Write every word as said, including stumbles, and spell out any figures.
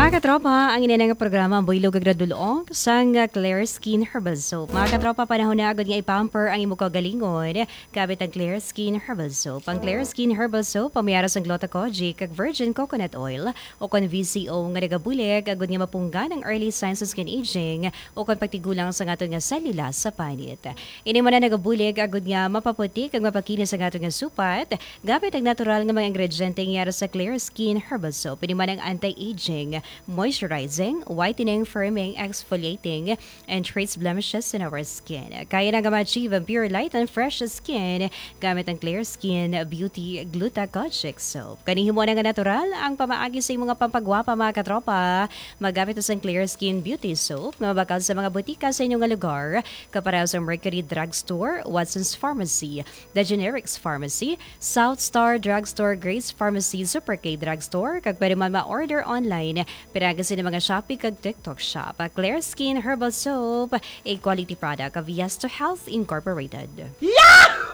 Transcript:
Mga katropa, ang ina nga programa Buylog Agradulong sang Claire Skin Herbal Soap. Mga katropa, panahon na agad nga ipamper ang imo kagalingon kabit ang Claire Skin Herbal Soap. Ang Claire Skin Herbal Soap pamiyara sang glucocogic kag virgin coconut oil o kon V C O nga nagabulig agad nga mapunggan ang early signs of skin aging o kon pagtigulang sa aton nga selula sa panit. Ini man na nagabulig agad nga mapaputi kag mapakinis sa aton nga supat gamit ang natural nga mga ingrediente nga sa Claire Skin Herbal Soap. Ini man ang anti-aging, moisturizing, whitening, firming, exfoliating, and treats blemishes in our skin. Kaya na ma-achieve ang pure light and fresh skin gamit ang Clear Skin Beauty Glucocogic Soap. Kanihin mo na nga natural ang pamaagi sa mga pampagwapa mga katropa. Magamit sa Clear Skin Beauty Soap na mabakal sa mga butika sa inyong lugar kapara sa Mercury Drugstore, Watson's Pharmacy, The Generics Pharmacy, South Star Drugstore, Grace Pharmacy, Super K Drugstore, kag pwede man ma-order online pinaga sa mga Shopee kag TikTok shop. Clear Skin Herbal Soap, a quality product of Yes to Health Incorporated.